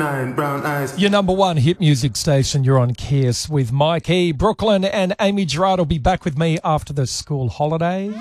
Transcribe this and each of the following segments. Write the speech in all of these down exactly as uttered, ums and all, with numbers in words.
Brown eyes. Your number one hit music station, you're on Kiss with Mike E. Brooklyn and Amy Gerard will be back with me after the school holidays.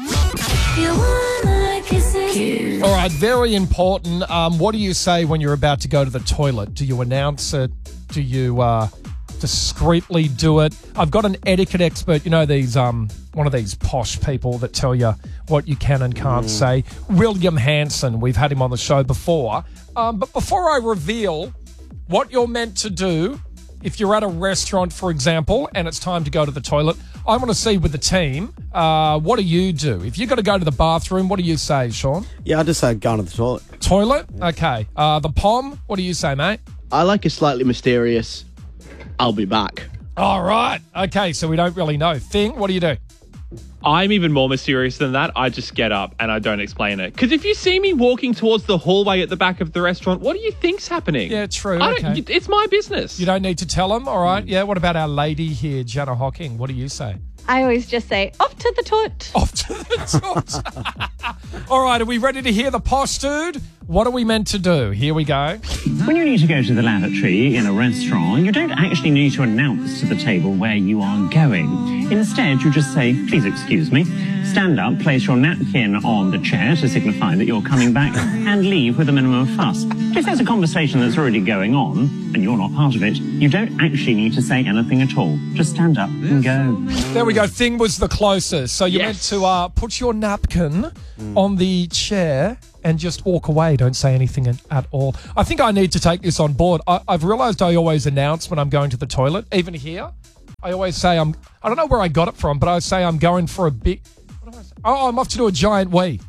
All right, very important. Um, what do you say when you're about to go to the toilet? Do you announce it? Do you uh, discreetly do it? I've got an etiquette expert, you know, these um, one of these posh people that tell you what you can and can't mm. say. William Hanson, we've had him on the show before. Um, but before I reveal what you're meant to do, if you're at a restaurant, for example, and it's time to go to the toilet, I want to see with the team, uh, what do you do? If you've got to go to the bathroom, what do you say, Sean? Yeah, I just say going to the toilet. Toilet? Okay. Uh, the P O M, what do you say, mate? I like a slightly mysterious, I'll be back. All right. Okay, so we don't really know. Thing, what do you do? I'm even more mysterious than that. I just get up and I don't explain it. Because if you see me walking towards the hallway at the back of the restaurant, what do you think's happening? Yeah, true. I okay. don't, it's my business. You don't need to tell them, all right? Yeah, what about our lady here, Jana Hocking? What do you say? I always just say, off to the toot. Off to the toot. All right, are we ready to hear the posh dude? What are we meant to do? Here we go. When you need to go to the lavatory in a restaurant, you don't actually need to announce to the table where you are going. Instead, you just say, please excuse me, stand up, place your napkin on the chair to signify that you're coming back, and leave with a minimum of fuss. If there's a conversation that's already going on, and you're not part of it, you don't actually need to say anything at all. Just stand up and go. There we go. Thing was the closest. So you're Yes. meant to uh, put your napkin mm. on the chair and just walk away. Don't say anything at all. I think I need to take this on board. I, I've realised I always announce when I'm going to the toilet. Even here, I always say I'm... I don't know where I got it from, but I say I'm going for a big... What do I say? Oh, I'm off to do a giant wee.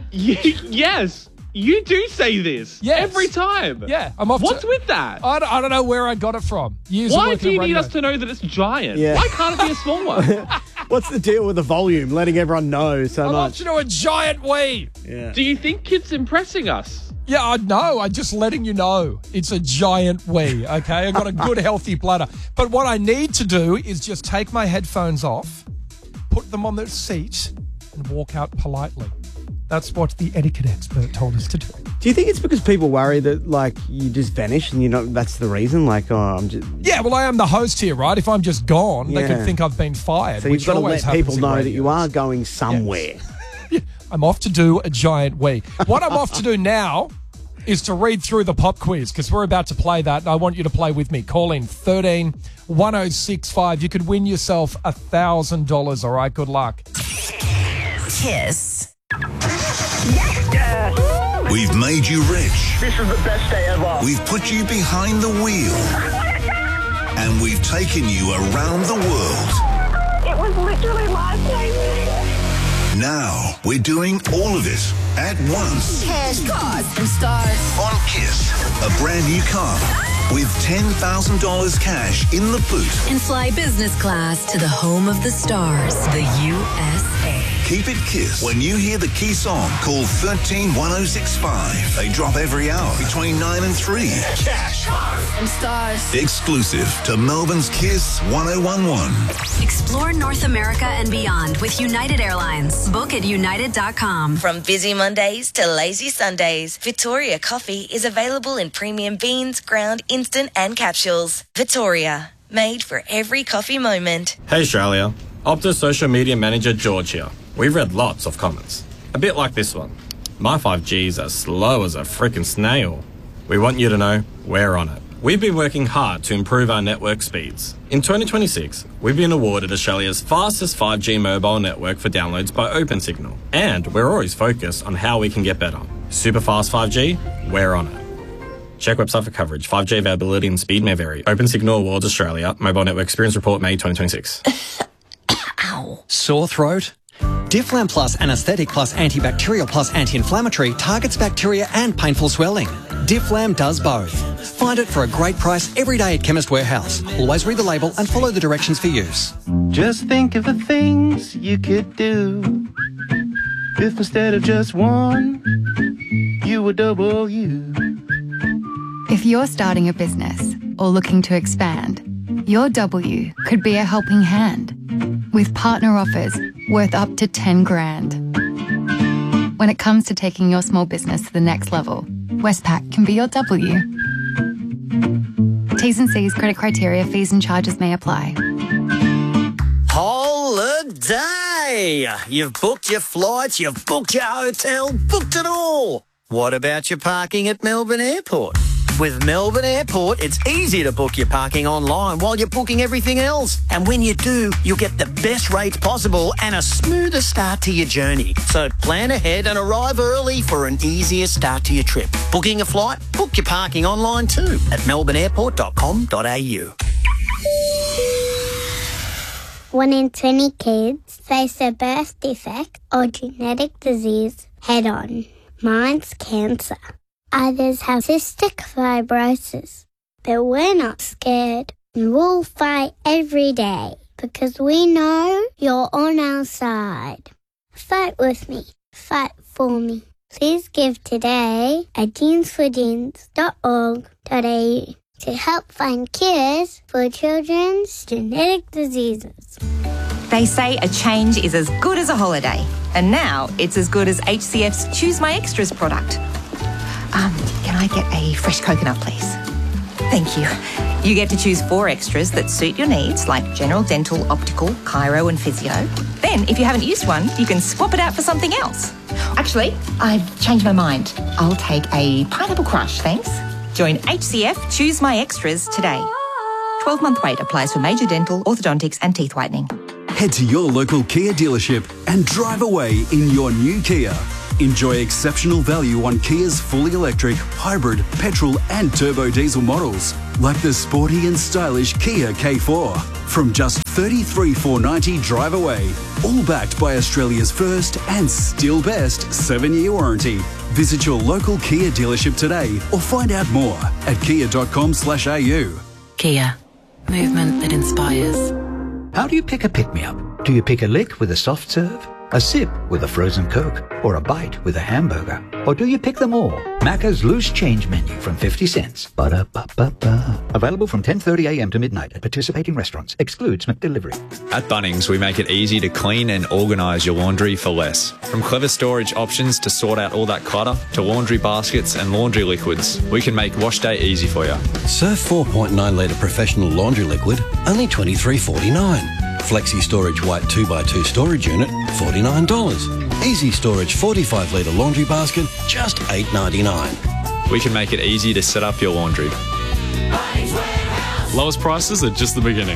Yes, you do say this. Yes. Every time. Yeah, I'm off What's to... with that? I don't, I don't know where I got it from. Years of Why working do you in need radio. us to know that it's giant? Yeah. Why can't it be a small one? What's the deal with the volume? Letting everyone know so I'm off much. to do a giant wee. Yeah. Do you think it's impressing us? Yeah, I know. I'm just letting you know. It's a giant wee, okay? I've got a good, healthy bladder. But what I need to do is just take my headphones off, put them on the seat, and walk out politely. That's what the etiquette expert told us to do. Do you think it's because people worry that, like, you just vanish and you know that's the reason? Like, oh, I'm just... Yeah, well, I am the host here, right? If I'm just gone, Yeah. they could think I've been fired. So which you've got to always let people happens in know that radio. you are going somewhere. Yeah, I'm off to do a giant wee. What I'm off to do now is to read through the pop quiz because we're about to play that and I want you to play with me. Call in thirteen one oh six five. You could win yourself one thousand dollars. All right, good luck. Kiss. We've made you rich. This is the best day ever. We've put you behind the wheel. And we've taken you around the world. It was literally life-changing. Now we're doing all of it at once. Cash, cars, and stars. On Kiss, a brand new car with ten thousand dollars cash in the boot. And fly business class to the home of the stars, the U S A. Keep it Kiss. When you hear the key song, call one three one oh six five. They drop every hour between nine and three. Cash, cars, and stars. Exclusive to Melbourne's Kiss one oh one one. Explore North America and beyond with United Airlines. Book at united dot com. From busy Mondays to lazy Sundays, Victoria Coffee is available in premium beans, ground, instant and capsules. Victoria, made for every coffee moment. Hey Australia, Optus social media manager George here. We've read lots of comments, a bit like this one. My five G's are slow as a frickin' snail. We want you to know we're on it. We've been working hard to improve our network speeds. In twenty twenty-six, we've been awarded Australia's fastest five G mobile network for downloads by OpenSignal. And we're always focused on how we can get better. Super fast five G, we're on it. Check website for coverage. five G availability and speed may vary. OpenSignal Awards Australia. Mobile Network Experience Report, May twenty twenty-six. Ow. Sore throat? Difflam Plus Anesthetic Plus Antibacterial Plus Anti-Inflammatory targets bacteria and painful swelling. Difflam does both. Find it for a great price every day at Chemist Warehouse. Always read the label and follow the directions for use. Just think of the things you could do if instead of just one, you were double you. If you're starting a business or looking to expand, your W could be a helping hand with partner offers worth up to ten grand. When it comes to taking your small business to the next level, Westpac can be your W. T's and C's, credit criteria, fees and charges may apply. Holiday! You've booked your flights, you've booked your hotel, booked it all. What about your parking at Melbourne Airport? With Melbourne Airport, it's easy to book your parking online while you're booking everything else. And when you do, you'll get the best rates possible and a smoother start to your journey. So plan ahead and arrive early for an easier start to your trip. Booking a flight? Book your parking online too at melbourne airport dot com dot a u. One in twenty kids face a birth defect or genetic disease head on. Mine's cancer. Others have cystic fibrosis. But we're not scared. And we'll fight every day because we know you're on our side. Fight with me. Fight for me. Please give today at genes for genes dot org dot a u to help find cures for children's genetic diseases. They say a change is as good as a holiday. And now it's as good as H C F's Choose My Extras product. Um, can I get a fresh coconut, please? Thank you. You get to choose four extras that suit your needs, like general dental, optical, chiro and physio. Then, if you haven't used one, you can swap it out for something else. Actually, I've changed my mind. I'll take a pineapple crush, thanks. Join H C F Choose My Extras today. twelve-month wait applies for major dental, orthodontics and teeth whitening. Head to your local Kia dealership and drive away in your new Kia. Enjoy exceptional value on Kia's fully electric, hybrid, petrol and turbo diesel models, like the sporty and stylish Kia K four. From just thirty-three thousand four hundred ninety dollars drive away, all backed by Australia's first and still best seven-year warranty. Visit your local Kia dealership today or find out more at kia dot com slash a u. Kia. Movement that inspires. How do you pick a pick-me-up? Do you pick a lick with a soft serve? A sip with a frozen Coke, or a bite with a hamburger? Or do you pick them all? Macca's loose change menu from fifty cents. Ba-da-ba-ba-ba. Available from ten thirty a m to midnight at participating restaurants. Excludes McDelivery. At Bunnings, we make it easy to clean and organise your laundry for less. From clever storage options to sort out all that clutter, to laundry baskets and laundry liquids, we can make wash day easy for you. Surf four point nine litre professional laundry liquid, only twenty-three forty-nine. Flexi Storage White two by two storage unit, forty-nine dollars. Easy Storage forty-five litre laundry basket, just eight ninety-nine. We can make it easy to set up your laundry. Lowest prices are just the beginning.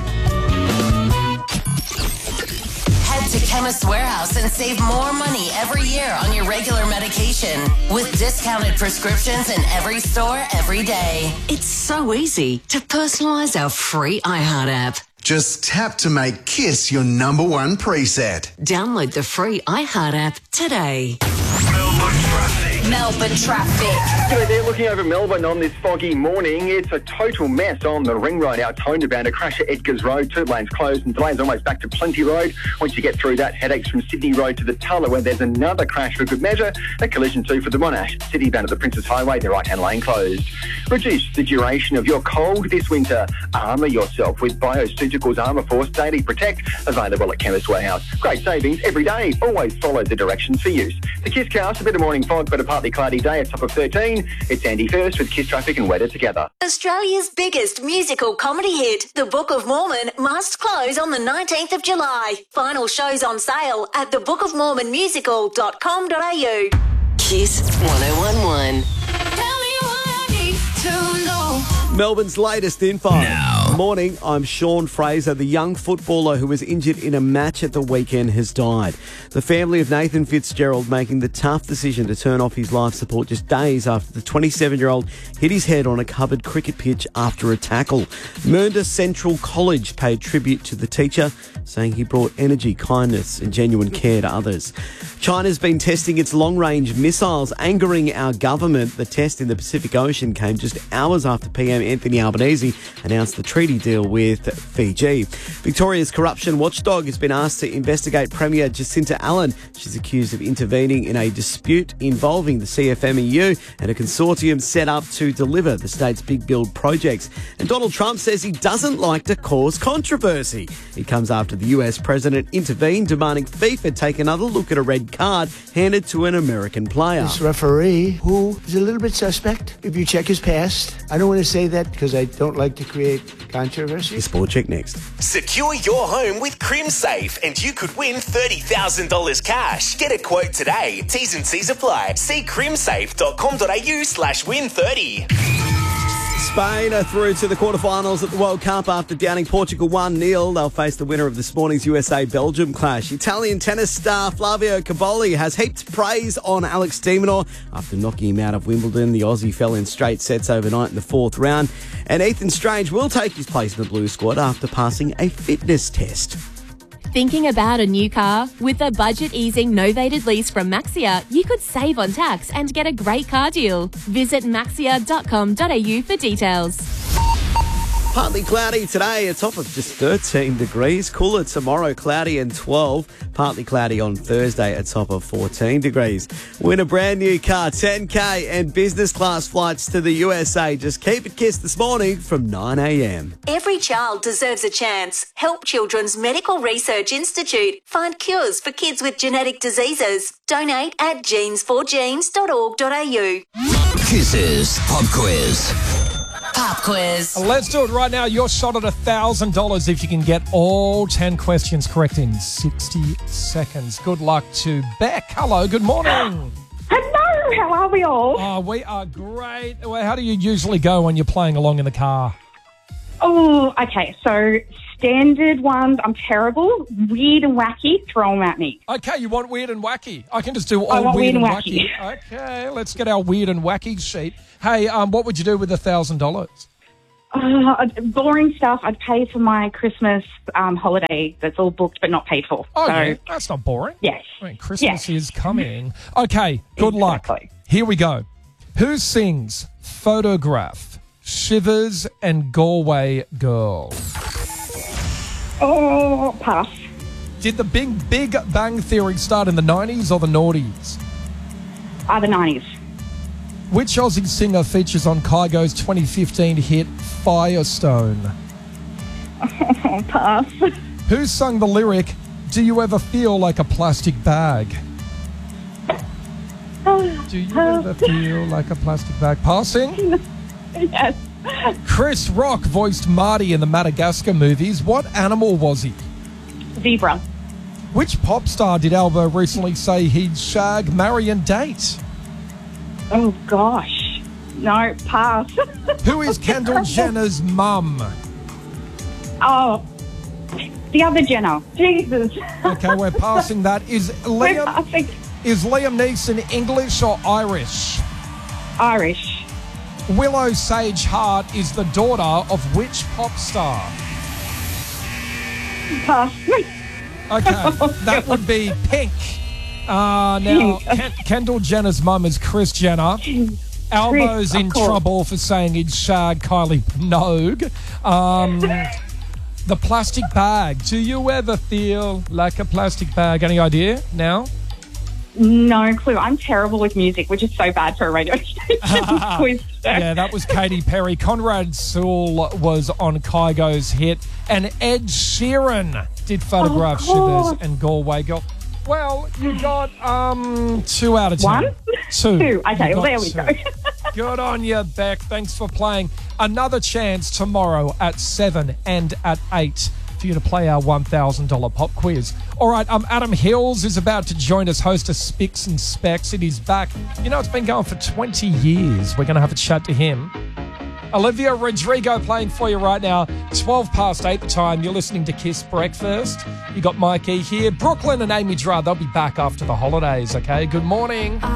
Head to Chemist Warehouse and save more money every year on your regular medication with discounted prescriptions in every store every day. It's so easy to personalise our free iHeart app. Just tap to make KISS your number one preset. Download the free iHeart app today. Melbourne traffic. G'day there, looking over Melbourne on this foggy morning. It's a total mess on the Ring Road out Tonderbound. A crash at Edgars Road, two lanes closed and delays almost back to Plenty Road. Once you get through that, headaches from Sydney Road to the Tulla, where there's another crash for good measure. A collision too for the Monash City bound at the Princess Highway, the right-hand lane closed. Reduce the duration of your cold this winter. Armour yourself with Bioceuticals Armour Force Daily Protect, available at Chemist Warehouse. Great savings every day. Always follow the directions for use. The KISS cast, a bit of morning fog, but a partly cloudy day at top of thirteen. It's Andy First with KISS Traffic and Weather together. Australia's biggest musical comedy hit, The Book of Mormon, must close on the nineteenth of July. Final shows on sale at the book of mormon musical dot com dot a u. KISS one oh one one. Melbourne's latest info. Now. Morning, I'm Sean Fraser. The young footballer who was injured in a match at the weekend has died. The family of Nathan Fitzgerald making the tough decision to turn off his life support just days after the twenty-seven-year-old hit his head on a covered cricket pitch after a tackle. Mernda Central College paid tribute to the teacher, saying he brought energy, kindness and genuine care to others. China's been testing its long-range missiles, angering our government. The test in the Pacific Ocean came just hours after P M Anthony Albanese announced the trip treaty deal with Fiji. Victoria's corruption watchdog has been asked to investigate Premier Jacinta Allen. She's accused of intervening in a dispute involving the C F M E U and a consortium set up to deliver the state's big build projects. And Donald Trump says he doesn't like to cause controversy. It comes after the U S president intervened, demanding FIFA take another look at a red card handed to an American player. This referee, who is a little bit suspect, if you check his past. I don't want to say that because I don't like to create controversy. Sport Check next. Secure your home with CrimSafe and you could win thirty thousand dollars cash. Get a quote today. T's and C's apply. See crimsafe.com.au slash win 30. Spain are through to the quarterfinals at the World Cup after downing Portugal one nil. They'll face the winner of this morning's U S A-Belgium clash. Italian tennis star Flavio Cobolli has heaped praise on Alex de Minaur after knocking him out of Wimbledon. The Aussie fell in straight sets overnight in the fourth round. And Ethan Strange will take his place in the Blue squad after passing a fitness test. Thinking about a new car? With a budget-easing novated lease from Maxia, you could save on tax and get a great car deal. Visit maxia dot com dot a u for details. Partly cloudy today, a top of just thirteen degrees. Cooler tomorrow, cloudy and twelve. Partly cloudy on Thursday, a top of fourteen degrees. Win a brand new car, ten K and business class flights to the U S A. Just keep it kissed this morning from nine a.m. Every child deserves a chance. Help Children's Medical Research Institute find cures for kids with genetic diseases. Donate at genes for genes dot org dot a u. Kisses Pop Quiz. Pop quiz. Let's do it right now. Your shot at one thousand dollars if you can get all ten questions correct in sixty seconds. Good luck to Beck. Hello, good morning. Hello, how are we all? Oh, we are great. Well, how do you usually go when you're playing along in the car? Oh, okay. So standard ones, I'm terrible. Weird and wacky, throw them at me. Okay, you want weird and wacky? I can just do all I want weird, weird and and wacky. wacky. Okay, let's get our weird and wacky sheet. Hey, um, what would you do with one thousand dollars? Uh, boring stuff. I'd pay for my Christmas um, holiday that's all booked but not paid for. Oh, so, yeah, that's not boring. Yes. I mean, Christmas Yes. is coming. Okay, good luck. Here we go. Who sings Photograph, Shivers and Galway Girl? Oh, pass. Did the Big Big Bang Theory start in the nineties or the noughties? Uh, the nineties. Which Aussie singer features on Kygo's twenty fifteen hit Firestone? Oh, pass. Who sung the lyric, Do You Ever Feel Like a Plastic Bag? Do you ever feel like a plastic bag? Passing? Yes. Chris Rock voiced Marty in the Madagascar movies. What animal was he? Zebra. Which pop star did Albo recently say he'd shag, marry and date? Oh, gosh. No, pass. Who is Kendall Jenner's mum? Oh, the other Jenner. Jesus. Okay, we're passing that. Is We're Liam, passing. is Liam Neeson English or Irish? Irish. Willow Sage Hart is the daughter of which pop star? Pass. Okay, that would be Pink. Uh, now, Ken- Kendall Jenner's mum is Kris Jenner. Albo's Chris, in of course. trouble for saying he'd shag Kylie Minogue. Um, the plastic bag. Do you ever feel like a plastic bag? Any idea now? No clue. I'm terrible with music, which is so bad for a radio station quiz. Yeah, that was Katy Perry. Conrad Sewell was on Kygo's hit. And Ed Sheeran did Photograph, Of course. Shivers and Galway Girl. Well, you got um two out of ten. One? Two. Two. Okay, You well, there got we two. go. Good on you, Beck. Thanks for playing. Another chance tomorrow at seven and at eight for you to play our one thousand dollars pop quiz. All right, um, Adam Hills is about to join us, host of Spicks and Specs. It is back. You know, it's been going for twenty years. We're going to have a chat to him. Olivia Rodrigo playing for you right now. twelve past eight the time. You're listening to Kiss Breakfast. You got Mikey here. Brooklyn and Amy Dra, they'll be back after the holidays, okay? Good morning.